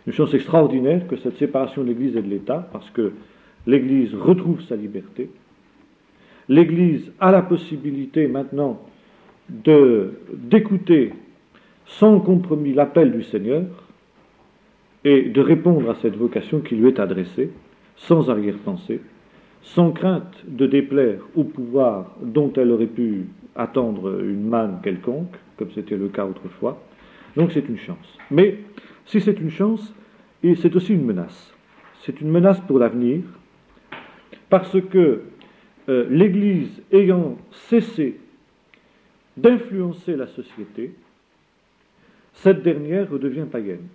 une chance extraordinaire que cette séparation de l'Église et de l'État, parce que l'Église retrouve sa liberté. L'Église a la possibilité maintenant d'écouter sans compromis l'appel du Seigneur et de répondre à cette vocation qui lui est adressée, sans arrière-pensée, sans crainte de déplaire au pouvoir dont elle aurait pu attendre une manne quelconque, comme c'était le cas autrefois. Donc c'est une chance. Mais si c'est une chance, c'est aussi une menace. C'est une menace pour l'avenir, parce que l'Église ayant cessé d'influencer la société, cette dernière redevient païenne.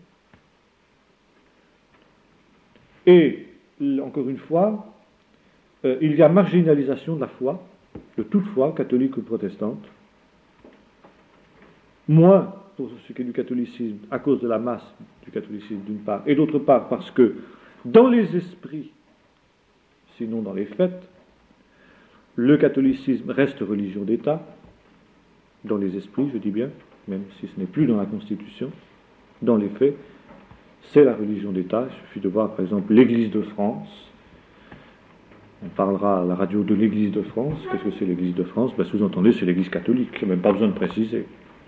Et, encore une fois, il y a marginalisation de la foi, de toute foi, catholique ou protestante, moins pour ce qui est du catholicisme, à cause de la masse du catholicisme d'une part, et d'autre part parce que dans les esprits, sinon dans les faits, le catholicisme reste religion d'État, dans les esprits, je dis bien, même si ce n'est plus dans la Constitution, dans les faits, c'est la religion d'État. Il suffit de voir par exemple l'Église de France. On parlera à la radio de l'Église de France. Qu'est-ce que c'est l'Église de France? Sous-entendu, c'est l'Église catholique, il n'y a même pas besoin de préciser.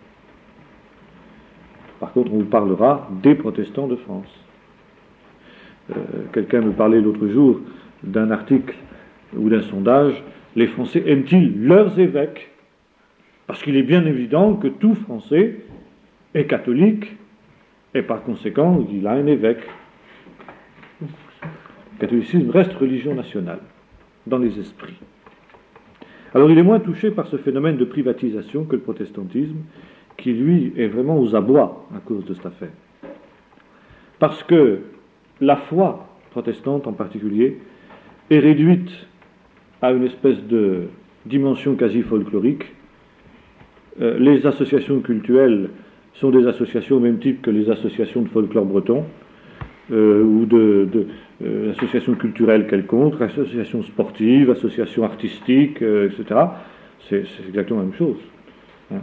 Par contre, on vous parlera des protestants de France. Quelqu'un me parlait l'autre jour d'un article ou d'un sondage. Les Français aiment-ils leurs évêques? Parce qu'il est bien évident que tout Français est catholique et par conséquent, il a un évêque. Le catholicisme reste religion nationale dans les esprits. Alors il est moins touché par ce phénomène de privatisation que le protestantisme, qui lui est vraiment aux abois à cause de cette affaire. Parce que la foi protestante en particulier est réduite à une espèce de dimension quasi folklorique. Les associations cultuelles sont des associations au même type que les associations de folklore breton, ou associations culturelles quelconques, associations sportives, associations artistiques, etc. C'est exactement la même chose. Hein.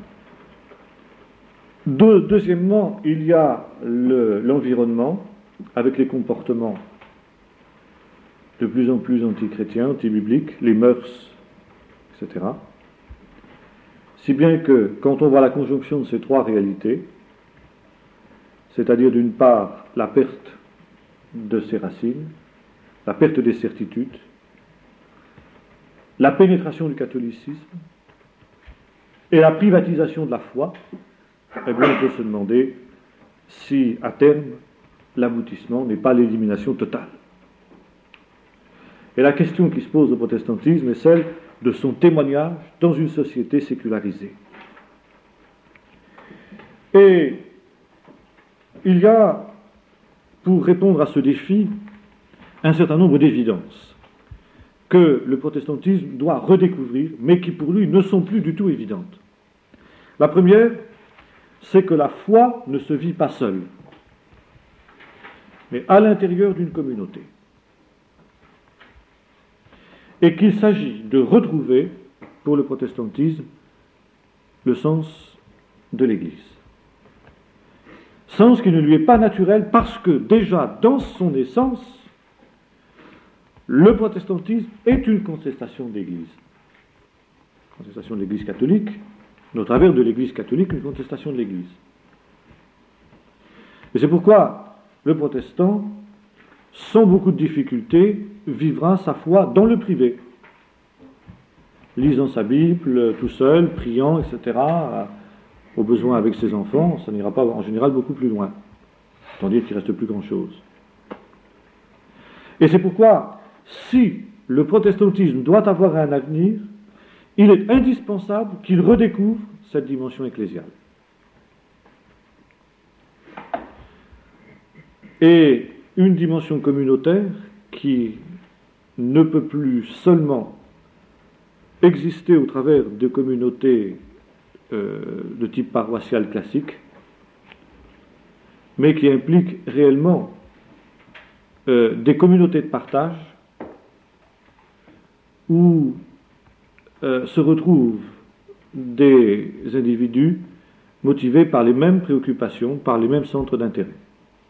Deuxièmement, il y a l'environnement, avec les comportements de plus en plus anti-chrétiens, anti-bibliques, les mœurs, etc. Si bien que, quand on voit la conjonction de ces trois réalités, c'est-à-dire d'une part la perte de ses racines, la perte des certitudes, la pénétration du catholicisme et la privatisation de la foi, eh bien on peut se demander si, à terme, l'aboutissement n'est pas l'élimination totale. Et la question qui se pose au protestantisme est celle de son témoignage dans une société sécularisée. Et il y a, pour répondre à ce défi, un certain nombre d'évidences que le protestantisme doit redécouvrir, mais qui pour lui ne sont plus du tout évidentes. La première, c'est que la foi ne se vit pas seule, mais à l'intérieur d'une communauté. Et qu'il s'agit de retrouver, pour le protestantisme, le sens de l'Église. Sens qui ne lui est pas naturel parce que déjà dans son essence, le protestantisme est une contestation de l'Église. Contestation de l'Église catholique, mais au travers de l'Église catholique, une contestation de l'Église. Et c'est pourquoi le protestant, sans beaucoup de difficultés, vivra sa foi dans le privé, lisant sa Bible tout seul, priant, etc., au besoin avec ses enfants. Ça n'ira pas en général beaucoup plus loin, tandis qu'il ne reste plus grand-chose. Et c'est pourquoi, si le protestantisme doit avoir un avenir, il est indispensable qu'il redécouvre cette dimension ecclésiale. Et une dimension communautaire qui ne peut plus seulement exister au travers de communautés de type paroissial classique, mais qui implique réellement des communautés de partage où se retrouvent des individus motivés par les mêmes préoccupations, par les mêmes centres d'intérêt.